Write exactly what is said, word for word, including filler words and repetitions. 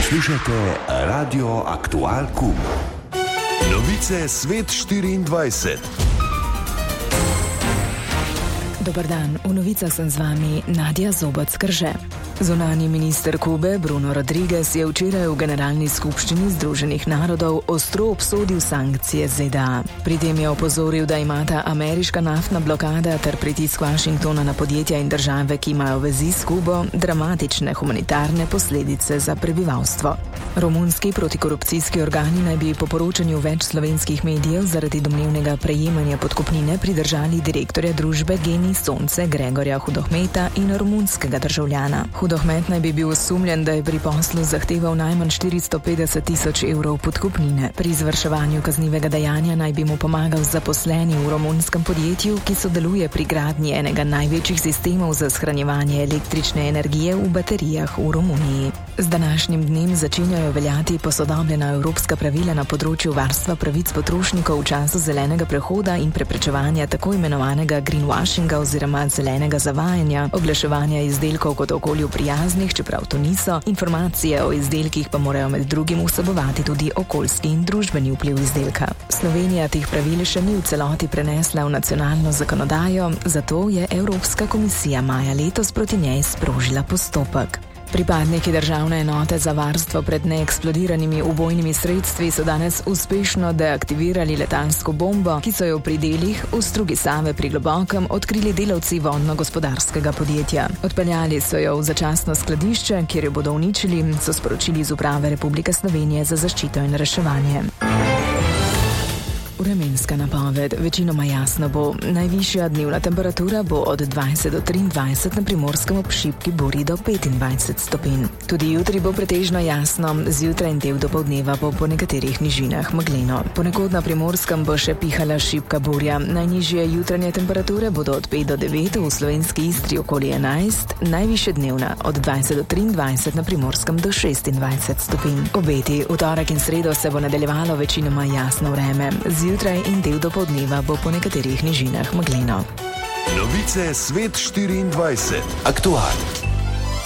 Poslušajte Radio Aktual Kum. Novice Svet štiriindvajset. Dobar dan, v novicah sem z vami Nadja Zobac-Krže. Zunanji minister Kube Bruno Rodriguez je včeraj v Generalni skupščini Združenih narodov ostro obsodil sankcije Z D A. Pri tem je opozoril, da imata ameriška naftna blokada ter pritisk Washingtona na podjetja in države, ki imajo vezi s Kubo, dramatične humanitarne posledice za prebivalstvo. Romunski protikorupcijski organi naj bi po poročanju več slovenskih medijev zaradi domnevnega prejemanja podkupnine pridržali direktorja družbe Geni Sonce Gregorja Hudohmeta in romunskega državljana. Hudohmet naj bi bil osumljen, da je pri poslu zahteval najmanj štiristo petdeset tisoč evrov podkupnine. Pri izvrševanju kaznivega dejanja naj bi mu pomagal zaposleni v romunskem podjetju, ki sodeluje pri gradnji enega največjih sistemov za shranjevanje električne energije v baterijah v Romuniji. Z današnjim dnem začenjajo veljati posodobljena evropska pravila na področju varstva pravic potrošnikov v času zelenega prehoda in preprečevanja tako imenovanega greenwashinga oziroma zelenega zavajanja, oglaševanja izdelkov kot okolju prijaznih, čeprav to niso, informacije o izdelkih pa morajo med drugim vsebovati tudi okoljski in družbeni vpliv izdelka. Slovenija teh pravil še ni v celoti prenesla v nacionalno zakonodajo, zato je Evropska komisija maja letos proti njej sprožila postopek. Pripadniki državne enote za varstvo pred neeksplodiranimi ubojnimi sredstvi so danes uspešno deaktivirali letalsko bombo, ki so jo pri delih v strugi Save pri Globokem odkrili delavci vodno-gospodarskega podjetja. Odpeljali so jo v začasno skladišče, kjer jo bodo uničili, so sporočili iz Uprave Republike Slovenije za zaščito in reševanje. Vremenska napoved. Večinoma jasno bo. Najvišja dnevna temperatura bo od dvajset do triindvajset, na Primorskem ob šibki burji do petindvajset stopinj. Tudi jutri bo pretežno jasno, zjutraj in del dopoldneva bo po nekaterih nižinah megleno. Ponekod na Primorskem bo še pihala šibka burja. Najnižje jutranje temperature bodo od pet do devet, v slovenski Istri okoli enajst, najvišje dnevna od dvajset do triindvajset, na Primorskem do šestindvajset stopinj. Obeti. V torek in sredo se bo nadaljevalo večinoma jasno vreme. Zjutraj in del dopoldneva bo po nekaterih nižinah megleno. Novice Svet štiriindvajset. Aktual.